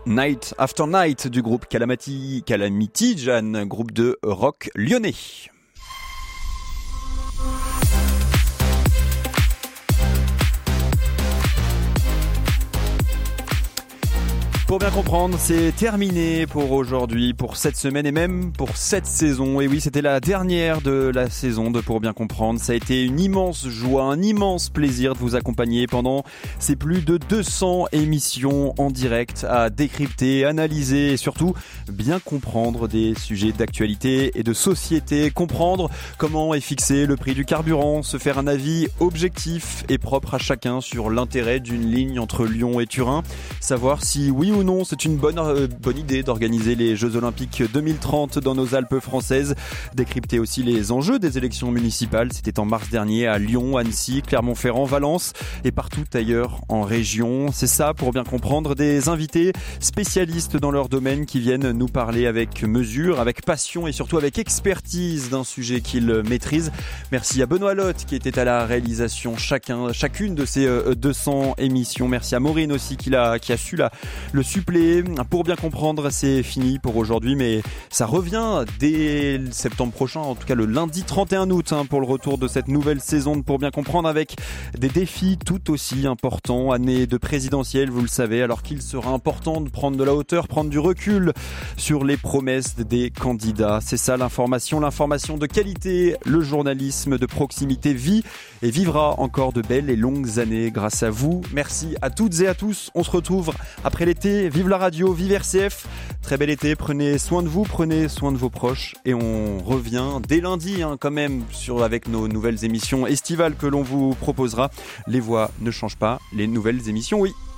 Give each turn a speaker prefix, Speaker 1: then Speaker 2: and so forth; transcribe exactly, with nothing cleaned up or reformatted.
Speaker 1: Night After Night du groupe Calamity, Calamity Jane, groupe de rock lyonnais. Pour bien comprendre, c'est terminé pour aujourd'hui, pour cette semaine et même pour cette saison. Et oui, c'était la dernière de la saison de Pour bien comprendre. Ça a été une immense joie, un immense plaisir de vous accompagner pendant ces plus de deux cents émissions en direct à décrypter, analyser et surtout bien comprendre des sujets d'actualité et de société. Comprendre comment est fixé le prix du carburant, se faire un avis objectif et propre à chacun sur l'intérêt d'une ligne entre Lyon et Turin. Savoir si oui ou ou non, c'est une bonne, euh, bonne idée d'organiser les Jeux Olympiques deux mille trente dans nos Alpes françaises. Décrypter aussi les enjeux des élections municipales. C'était en mars dernier à Lyon, Annecy, Clermont-Ferrand, Valence et partout ailleurs en région. C'est ça, pour bien comprendre, des invités spécialistes dans leur domaine qui viennent nous parler avec mesure, avec passion et surtout avec expertise d'un sujet qu'ils maîtrisent. Merci à Benoît Lotte qui était à la réalisation chacun, chacune de ces deux cents émissions. Merci à Maureen aussi qui a, qui a su la, le suppléer. Pour bien comprendre, c'est fini pour aujourd'hui, mais ça revient dès septembre prochain, en tout cas le lundi trente et un août, hein, pour le retour de cette nouvelle saison de Pour bien comprendre, avec des défis tout aussi importants. Année de présidentielle, vous le savez, alors qu'il sera important de prendre de la hauteur, prendre du recul sur les promesses des candidats. C'est ça l'information, l'information de qualité. Le journalisme de proximité vit et vivra encore de belles et longues années grâce à vous. Merci à toutes et à tous. On se retrouve après l'été. Vive la radio, vive R C F. Très bel été, prenez soin de vous, prenez soin de vos proches et on revient dès lundi, hein, quand même, sur, avec nos nouvelles émissions estivales que l'on vous proposera. Les voix ne changent pas, les nouvelles émissions, oui.